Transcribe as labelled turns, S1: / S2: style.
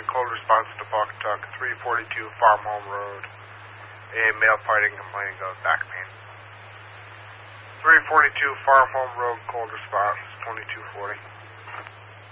S1: morning, cold response to Pawcatuck, 342 Farm Home Road. A male party complaining of back pain. 342 Farm Home Road, cold response, 2240.